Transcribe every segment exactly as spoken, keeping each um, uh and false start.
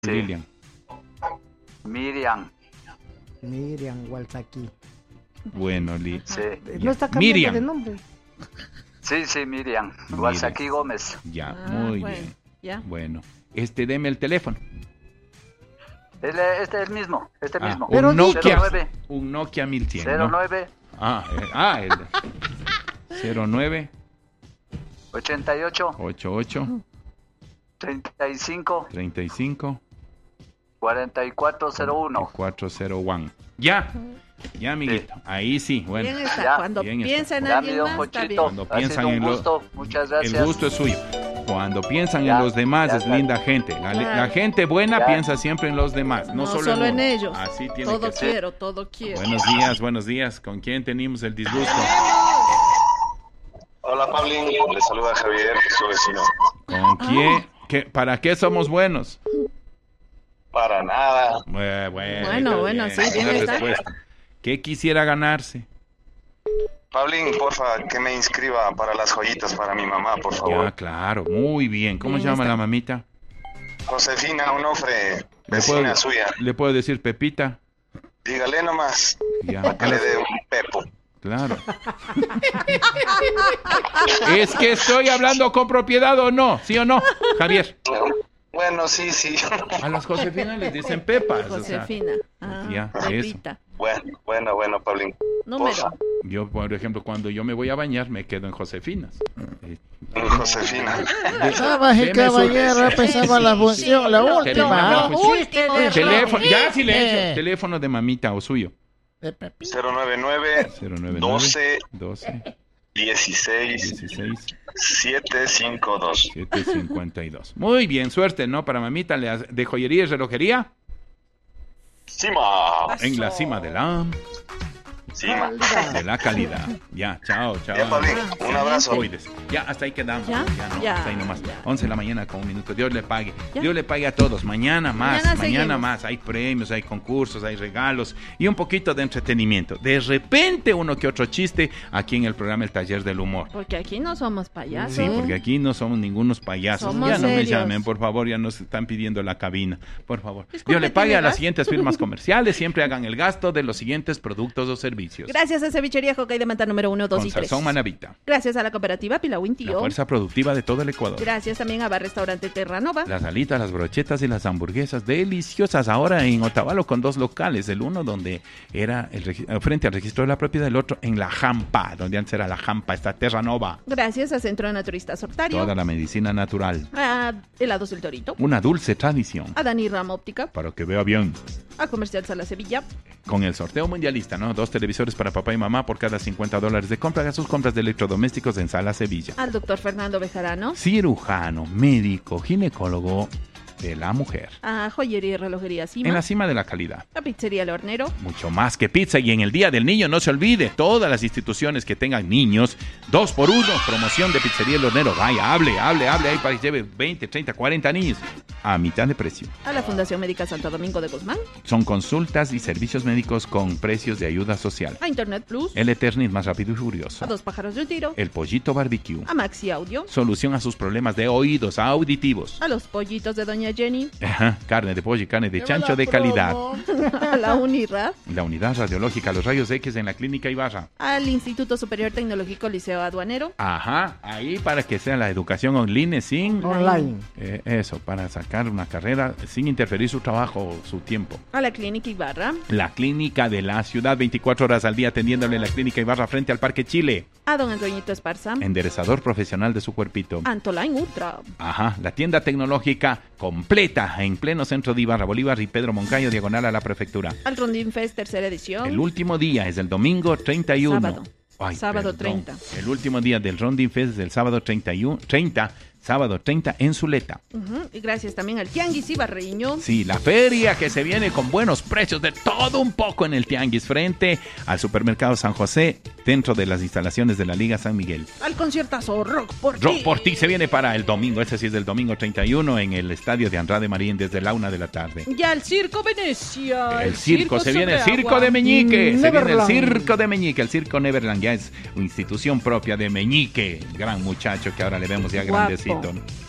Sí. Lilian. Miriam. Miriam Walsaki. Bueno, Li. Sí. No está cambiando Miriam. de nombre. Sí, sí, Miriam. Walsaki Gómez. Ya, Ah, muy bueno, bien. ya. Bueno, este, deme el teléfono. Este es el mismo, este Ah, mismo. un Pero Nokia, cero nueve. un Nokia mil cien, cero ¿no? nueve Ah, eh, ah, el cero nueve ochenta y ocho ochenta y ocho treinta y cinco treinta y cinco cuarenta y cuatro cero uno. cuatro cero uno. Ya, ya, amiguito. Ahí sí, bueno. Bien está. Ya. Cuando Bien piensa en Ya, mi alguien don más, está bien. Ponchito, Cuando ha piensan sido un en lo- gusto. Muchas gracias. El gusto es suyo. Cuando piensan Ya, en los demás ya es está. linda gente. La, la Claro. gente buena Ya. piensa siempre en los demás, no, No solo, solo en uno. ellos. Así tiene Todo que ser. quiero, todo quiero. Buenos días, buenos días. ¿Con quién tenemos el disgusto? Hola, Pablín. Le saluda Javier, su vecino. ¿Con quién? ¿Qué- ¿Para qué somos buenos? Para nada. Eh, bueno, Bueno, bueno, sí, bien buena está. respuesta. ¿Qué quisiera ganarse? Pablín, porfa, que me inscriba para las joyitas para mi mamá, por favor. Ya, claro, muy bien. ¿Cómo Bien se llama está. la mamita? Josefina Onofre, ¿Le vecina puedo, suya. ¿Le puedo decir Pepita? Dígale nomás Ya, para que le dé un pepo. claro. ¿Es que estoy hablando con propiedad o no? ¿Sí o no, Javier? Bueno, sí, sí. A las Josefinas les dicen Pepas. o sea, Josefina. Ah, ya, Pepita. Bueno, bueno, bueno, Pablín. Número. Porfa, yo, por ejemplo, cuando yo me voy a bañar, me quedo en Josefinas. Eh, Josefina. Damas y Deme su- caballeros, empezaba la función, la última. Teléfono, ¿no? pues, Último. Teléfono, ya silencio. Eh. Teléfono de mamita o suyo. De Pepito. cero nueve nueve cero nueve nueve doce doce dieciséis dieciséis siete cinco dos. siete cincuenta y dos. Muy bien, suerte, ¿no? Para mamita le hace- de joyería y relojería Cima. en la cima de la Cima. de la calidad. Ya, chao, chao. Ya, Pablín, un abrazo. Cuídese. Ya, hasta ahí quedamos. ¿Ya? no, Ya, hasta ahí nomás. ya. once de la mañana con un minuto. Dios le pague. Ya. Dios le pague a todos. Mañana más, Mañana mañana, seguimos. más. Hay premios, hay concursos, hay regalos y un poquito de entretenimiento. De repente uno que otro chiste aquí en el programa El Taller del Humor. Porque aquí no somos payasos. Sí, porque aquí no somos ningunos payasos. Somos ya no me serios. llamen, por favor, ya nos están pidiendo la cabina. Por favor. Disculpe, Dios le pague ¿tiene a las gas? siguientes firmas comerciales. Siempre hagan el gasto de los siguientes productos o servicios. Gracias a Cevichería Jocay de Manta número uno, dos Con y tres. Sazón Manavita. Gracias a la cooperativa Pilauín La Tío. fuerza productiva de todo el Ecuador. Gracias también a Bar Restaurante Terranova. Las alitas, las brochetas y las hamburguesas deliciosas ahora en Otavalo con dos locales. El uno donde era el regi- frente al registro de la propiedad, el otro en La Jampa, donde antes era La Jampa, está Terranova. Gracias a Centro Naturista Hortario. Toda la medicina natural. A Helados del Torito. Una dulce tradición. A Dani Rama Óptica. Para que vea bien. A Comercial Sala Sevilla. Con el sorteo mundialista, ¿no? Dos televisores para papá y mamá por cada cincuenta dólares de compra. Haga sus compras de electrodomésticos en Sala Sevilla. Al doctor Fernando Bejarano. Cirujano, médico, ginecólogo de la mujer. A Joyería y Relojería Cima. En la cima de la calidad. A Pizzería El Hornero. Mucho más que pizza. Y en el Día del Niño, no se olvide, todas las instituciones que tengan niños, dos por uno, promoción de Pizzería El Hornero. Vaya, hable, hable, hable ahí para que lleve veinte, treinta, cuarenta niños a mitad de precio. A la Fundación Médica Santo Domingo de Guzmán. Son consultas y servicios médicos con precios de ayuda social. A Internet Plus. El Eternit más rápido y furioso. A Dos Pájaros de un Tiro. El Pollito Barbecue. A Maxi Audio. Solución a sus problemas de oídos auditivos. A Los Pollitos de Doña Jenny. Ajá, carne de pollo y carne de chancho de calidad. A la Unirad. La unidad radiológica, los rayos X en la clínica Ibarra. Al Instituto Superior Tecnológico Liceo Aduanero. Ajá, ahí para que sea la educación online sin... Online. Eh, eso, para sacar una carrera sin interferir su trabajo o su tiempo. A la Clínica Ibarra. La clínica de la ciudad, veinticuatro horas al día atendiéndole en la clínica Ibarra frente al Parque Chile. A Don Antoñito Esparza. Enderezador profesional de su cuerpito. Antoline Ultra. Ajá, la tienda tecnológica completa en pleno centro de Ibarra, Bolívar y Pedro Moncayo, diagonal a la prefectura. Al Rondín Fest, tercera edición. El último día es el domingo treinta y uno. Sábado. Ay, Sábado perdón. treinta. El último día del Rondin Fest es el sábado treinta y uno, treinta, sábado treinta en Zuleta. Ujú, y gracias también al Tianguis Ibarreño. Sí, la feria que se viene con buenos precios de todo un poco en el Tianguis frente al supermercado San José, dentro de las instalaciones de la Liga San Miguel. Al conciertazo Rock por ti. Rock por ti se viene para el domingo, ese sí es del domingo treinta y uno en el estadio de Andrade Marín desde la una de la tarde. Y al Circo Venecia. El circo, se viene el sobre circo agua. de Meñique, se viene el Neverland. circo de Meñique, el circo Neverland ya es una institución propia de Meñique, gran muchacho que ahora le vemos ya Guapo. grandecito, ¿no?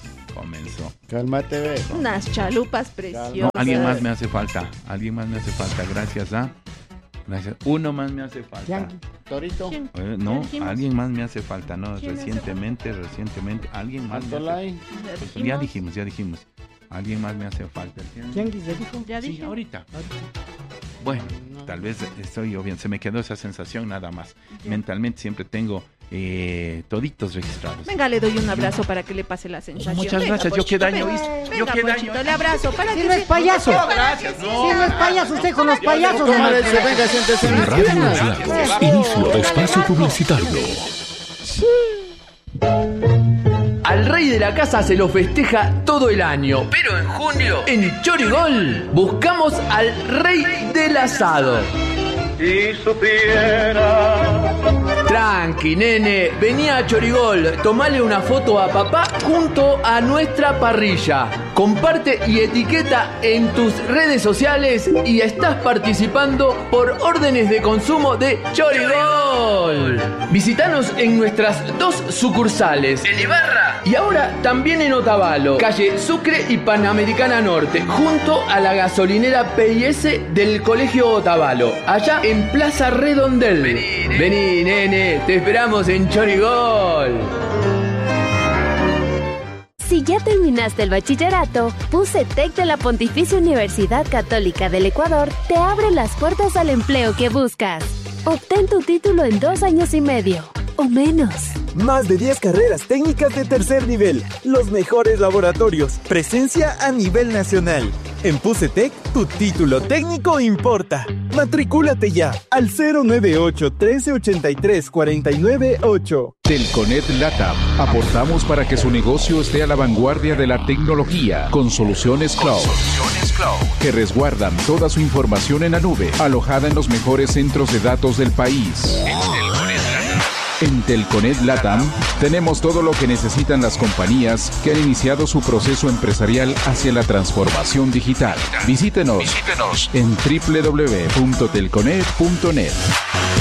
comenzó. Cálmate, ve. Unas chalupas preciosas. No, alguien más me hace falta. Alguien más me hace falta. Gracias, ¿ah? Gracias. Uno más me hace falta. Yang, Torito. ¿Quién? Eh, no, dijimos? alguien más me hace falta. No, ¿Quién me hace recientemente, recientemente. Alguien más me hace Antolay. ¿Ya Pues dijimos? ya dijimos, ya dijimos. Alguien más me hace falta. Yang se dijo. Ya Sí, dije. ahorita. Bueno, tal vez estoy bien. Se me quedó esa sensación nada más. Ya. Mentalmente siempre tengo eh, toditos registrados. Venga, le doy un abrazo para que le pase la sensación. Muchas Venga, gracias. Yo Ponchito, qué daño venga. hice. Yo Venga, qué Ponchito, daño. le abrazo para Si que no es se- payaso. No, gracias. Si no es payaso usted con los payasos. Tómale nomás. ese, venga, siéntese en En las Radio piernas. Los Lagos, inicio de espacio publicitario. Al rey de la casa se lo festeja todo el año, pero en junio, en Chorigol, buscamos al rey del asado. Si supiera Tranqui, nene, vení a Chorigol, tomale una foto a papá junto a nuestra parrilla. Comparte y etiqueta en tus redes sociales y estás participando por órdenes de consumo de Chorigol. Visítanos en nuestras dos sucursales, en Ibarra y ahora también en Otavalo, calle Sucre y Panamericana Norte, junto a la gasolinera P I S del Colegio Otavalo, allá en Plaza Redondel. Vení, Vení nene, te esperamos en Chorigol. Si ya terminaste el bachillerato, PUCETEC de la Pontificia Universidad Católica del Ecuador te abre las puertas al empleo que buscas. Obtén tu título en dos años y medio, o menos. Más de diez carreras técnicas de tercer nivel, los mejores laboratorios, presencia a nivel nacional. En PUCETEC, tu título técnico importa. Matricúlate ya al cero nueve ocho, trece ochenta y tres, cuarenta y nueve ocho. Telconet Latam. Aportamos para que su negocio esté a la vanguardia de la tecnología con soluciones cloud, que resguardan toda su información en la nube, alojada en los mejores centros de datos del país. En Telconet Latam tenemos todo lo que necesitan las compañías que han iniciado su proceso empresarial hacia la transformación digital. Visítenos, Visítenos. en doble u doble u doble u punto telconet punto net.